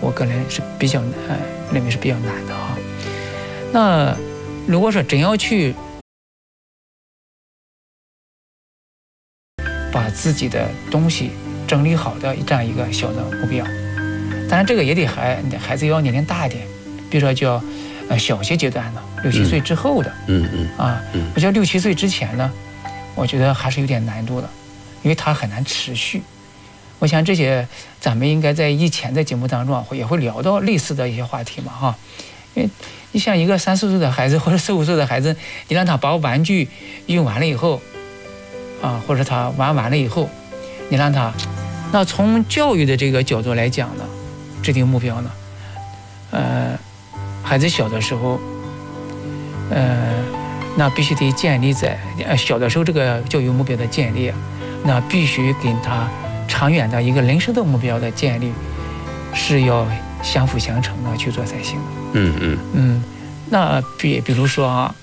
我个人是比较认为是比较难的哈。那如果说真要去把自己的东西整理好的这样一个小的目标，当然这个也得孩子要年龄大一点，比如说叫小学阶段的6、7岁之后的，我觉得6、7岁之前呢，我觉得还是有点难度的，因为它很难持续。我想这些咱们应该在以前的节目当中也会聊到类似的一些话题嘛哈，因为你像一个3、4岁的孩子或者4、5岁的孩子，你让他把玩具用完了以后，或者他玩完了以后，你让他，那从教育的这个角度来讲呢，制定目标呢，孩子小的时候，那必须得建立在小的时候这个教育目标的建立，那必须跟他长远的一个人生的目标的建立是要相辅相成的去做才行的。那比如说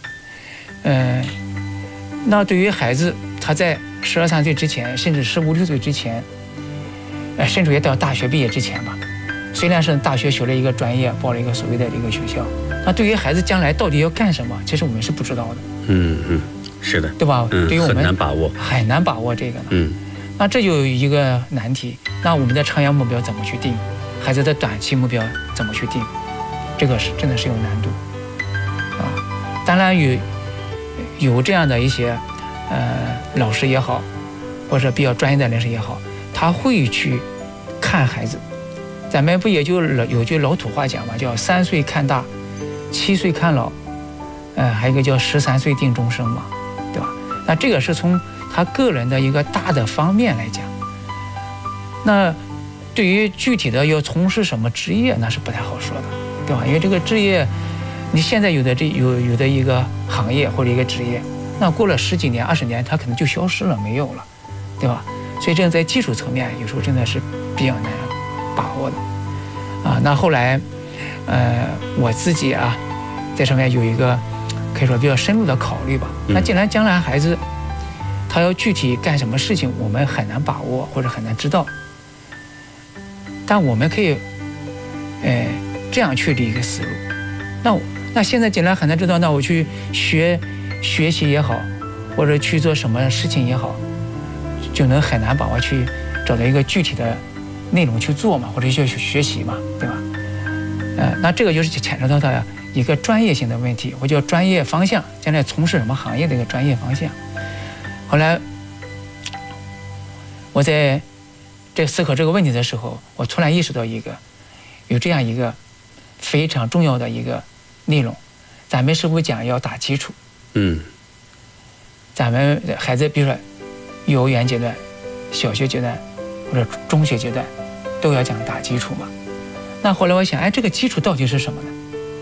那对于孩子他在12、13岁之前，甚至15、16岁之前，甚至也到大学毕业之前吧，虽然是大学学了一个专业，报了一个所谓的这个学校，那对于孩子将来到底要干什么，其实我们是不知道的。 是的， 对吧？对于我们很难把握这个呢。那这就有一个难题，那我们的长远目标怎么去定？孩子的短期目标怎么去定？这个是真的是有难度当然有这样的一些老师也好，或者比较专业的人士也好，他会去看孩子。咱们不也就有句老土话讲嘛，叫3岁看大，7岁看老，还有一个叫13岁定终生嘛，对吧？那这个是从他个人的一个大的方面来讲。那对于具体的要从事什么职业，那是不太好说的，对吧？因为这个职业，你现在有的一个行业或者一个职业，那过了10几年、20年，它可能就消失了，没有了，对吧？所以这样在技术层面，有时候真的是比较难把握的那后来，我自己在上面有一个可以说比较深入的考虑吧。那既然将来孩子他要具体干什么事情，我们很难把握或者很难知道，但我们可以这样去理一个思路。那现在既然很难知道，那我去学习也好，或者去做什么事情也好，就能很难把握去找到一个具体的内容去做嘛，或者去学习嘛，对吧？那这个就是牵扯到的一个专业性的问题，或叫专业方向，将来从事什么行业的一个专业方向。后来我在思考这个问题的时候，我突然意识到有这样一个非常重要的一个内容，咱们是不是讲要打基础？咱们孩子比如说幼儿园阶段、小学阶段或者中学阶段都要讲打基础嘛。那后来我想，这个基础到底是什么呢？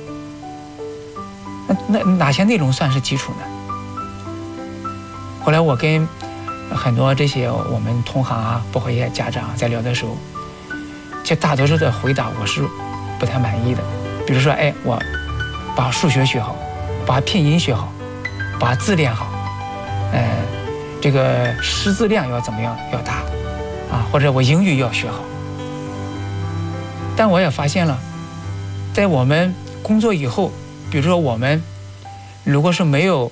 那哪些内容算是基础呢？后来我跟很多这些我们同行包括一些家长在聊的时候，其实大多数的回答我是不太满意的。比如说，我把数学学好，把拼音学好，把字练好，这个识字量要怎么样要大或者我英语要学好。但我也发现了，在我们工作以后，比如说我们如果是没有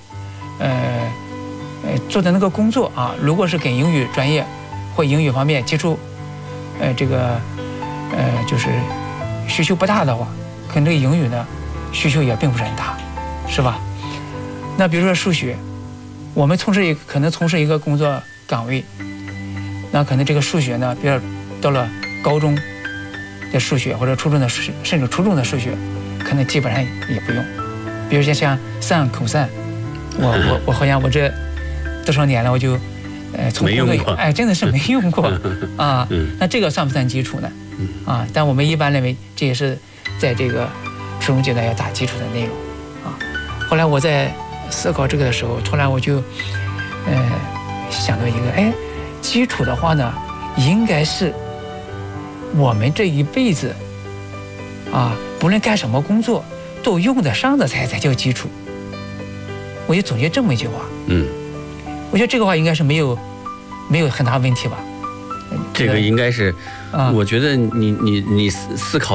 做的那个工作如果是跟英语专业或英语方面接触这个就是需求不大的话，可能这个英语呢需求也并不是很大，是吧？那比如说数学，我们可能从事一个工作岗位，那可能这个数学呢，比如到了高中的数学或者初中的数学，甚至初中的数学，可能基本上也不用。比如像 sin、cos， 我好像我这多少年了，我就从工作真的是没用过那这个算不算基础呢？但我们一般认为这也是在这个初中阶段要打基础的内容后来我在思考这个的时候，突然我就想到一个，基础的话呢，应该是我们这一辈子不论干什么工作都用得上的才叫基础。我就总结这么一句话。我觉得这个话应该是没有很大问题吧。 这个应该是我觉得你思考